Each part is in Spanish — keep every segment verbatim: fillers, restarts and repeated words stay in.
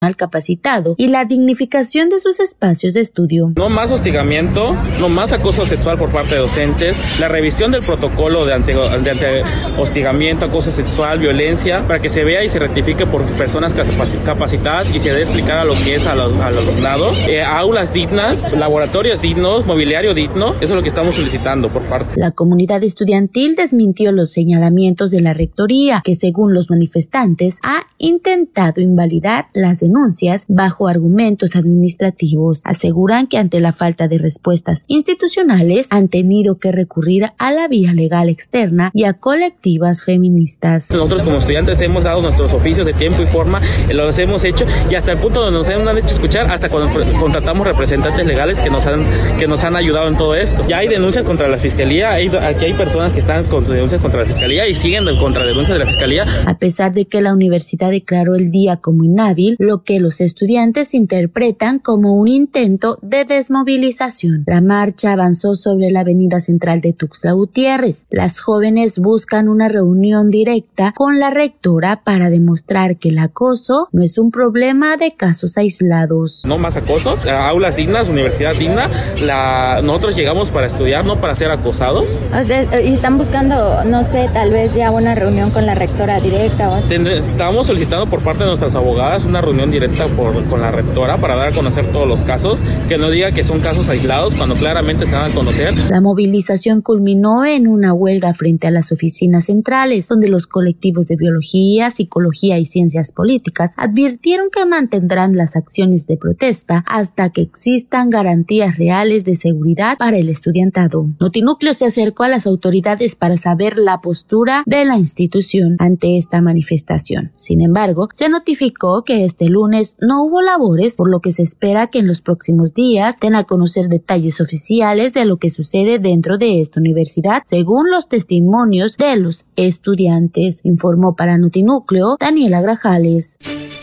capacitado y la dignificación de sus espacios de estudio. No más hostigamiento, no más acoso sexual por parte de docentes, la revisión del protocolo de ante, de ante hostigamiento, acoso sexual, violencia, para que se vea y se rectifique por personas capacitadas y se dé explicar a lo que es al, al alumnado. Eh, aulas dignas, laboratorios dignos, mobiliario digno, eso es lo que estamos solicitando por parte. La comunidad estudiantil desmintió los señalamientos de la rectoría, que según los manifestantes ha intentado invalidar las denuncias bajo argumentos administrativos. Aseguran que ante la falta de respuestas institucionales han tenido que recurrir a la vía legal externa y a colectivas feministas. Nosotros como estudiantes hemos dado nuestros oficios de tiempo y forma, los hemos hecho y hasta el punto donde nos han hecho escuchar, hasta cuando contratamos representantes legales que nos han que nos han ayudado en todo esto. Ya hay denuncias contra la fiscalía, hay, aquí hay personas que están con denuncias contra la fiscalía y siguen contra denuncias de la fiscalía. A pesar de que la universidad declaró el día como inhábil, lo que los estudiantes interpretan como un intento de desmovilización. La marcha avanzó sobre la avenida central de Tuxtla Gutiérrez. Las jóvenes buscan una reunión directa con la rectora para demostrar que el acoso no es un problema de casos aislados. No más acoso, aulas dignas, universidad digna. La, nosotros llegamos para estudiar, no para ser acosados. O sea, y están buscando, no sé, tal vez ya una reunión con la rectora directa. ¿O? Estábamos solicitando por parte de nuestras abogadas una reunión directa por, con la rectora para dar a conocer todos los casos, que no diga que son casos aislados cuando claramente se dan a conocer. La movilización culminó en una huelga frente a las oficinas centrales, donde los colectivos de biología, psicología y ciencias políticas advirtieron que mantendrán las acciones de protesta hasta que existan garantías reales de seguridad para el estudiantado. Notinúcleo se acercó a las autoridades para saber la postura de la institución ante esta manifestación. Sin embargo, se notificó que este lunes no hubo labores, por lo que se espera que en los próximos días den a conocer detalles oficiales de lo que sucede dentro de esta universidad, según los testimonios de los estudiantes. Informó para Notinúcleo Daniela Grajales.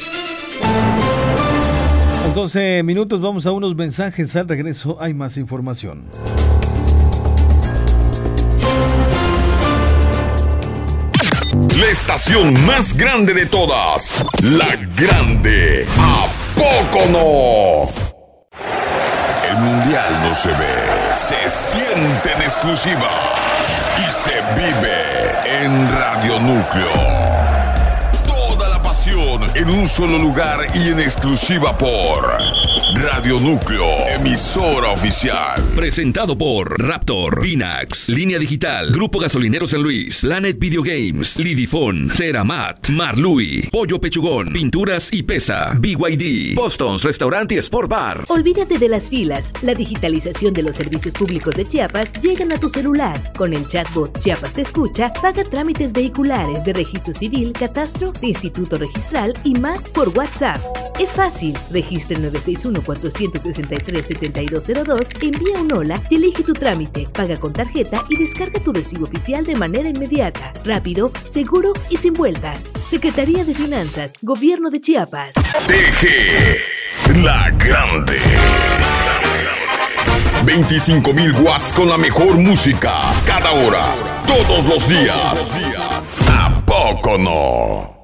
A las doce minutos vamos a unos mensajes. Al regreso hay más información. La estación más grande de todas, La Grande. ¿A poco no? El mundial no se ve, se siente en exclusiva y se vive en Radio Núcleo. Toda la pasión en un solo lugar y en exclusiva por Radio Núcleo, emisora oficial. Presentado por Raptor, Pinax, Línea Digital, Grupo Gasolinero San Luis, Planet Video Games, Lidifón, Ceramat, Marlui, Pollo Pechugón, Pinturas y Pesa, B Y D, Boston's Restaurant y Sport Bar. Olvídate de las filas. La digitalización de los servicios públicos de Chiapas llegan a tu celular. Con el chatbot Chiapas Te Escucha, paga trámites vehiculares de registro civil, catastro, de instituto registral y más por WhatsApp. Es fácil. Registra el nueve seis uno, cuatro seis tres, siete dos cero dos, envía un hola y elige tu trámite, paga con tarjeta y descarga tu recibo oficial de manera inmediata, rápido, seguro y sin vueltas. Secretaría de Finanzas, Gobierno de Chiapas. D G, La Grande. veinticinco mil watts con la mejor música, cada hora, todos los días. ¿A poco no?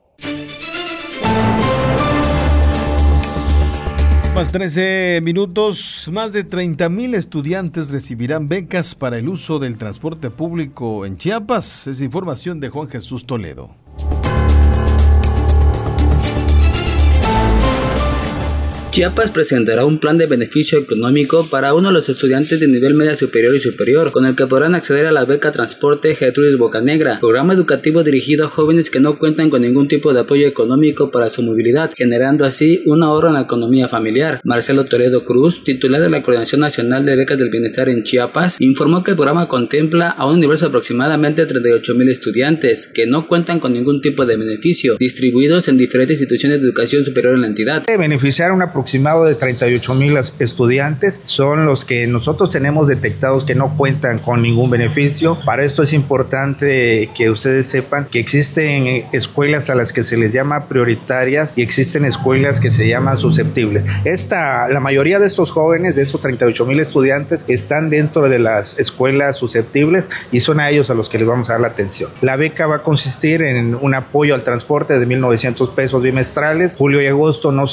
Más trece minutos, más de treinta mil estudiantes recibirán becas para el uso del transporte público en Chiapas. Es información de Juan Jesús Toledo. Chiapas presentará un plan de beneficio económico para uno de los estudiantes de nivel media superior y superior, con el que podrán acceder a la beca Transporte Gertrudis Bocanegra, programa educativo dirigido a jóvenes que no cuentan con ningún tipo de apoyo económico para su movilidad, generando así un ahorro en la economía familiar. Marcelo Toledo Cruz, titular de la Coordinación Nacional de Becas del Bienestar en Chiapas, informó que el programa contempla a un universo de aproximadamente treinta y ocho mil estudiantes que no cuentan con ningún tipo de beneficio, distribuidos en diferentes instituciones de educación superior en la entidad. De beneficiar a una aproximado de treinta y ocho mil estudiantes son los que nosotros tenemos detectados que no cuentan con ningún beneficio. Para esto es importante que ustedes sepan que existen escuelas a las que se les llama prioritarias y existen escuelas que se llaman susceptibles. Esta, la mayoría de estos jóvenes, de estos treinta y ocho mil estudiantes, están dentro de las escuelas susceptibles y son a ellos a los que les vamos a dar la atención. La beca va a consistir en un apoyo al transporte de mil novecientos pesos bimestrales. Julio y agosto no